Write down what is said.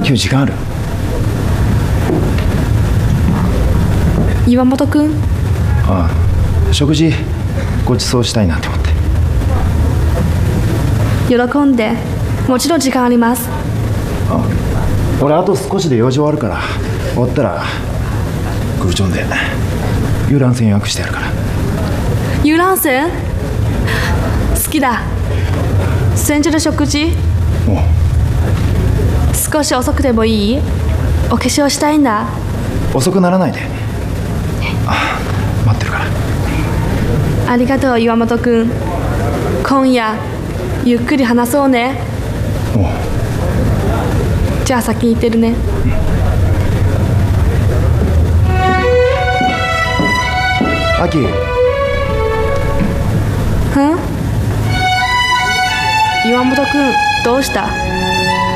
今日時間ある？ 岩本くん、 ああ、食事ご馳走したいなって思って。 喜んで。もちろん時間あります。 俺あと少しで用事終わるから、終わったら空中で遊覧船予約してやるから。 遊覧船好きだ。船上で食事？ おう。 少し遅くてもいい？お化粧したいんだ。 遅くならないで。待ってるから。 ありがとう岩本くん。今夜ゆっくり話そうね。 おう。 じゃあ先に行ってるね。 アキ。 岩本くん、どうした？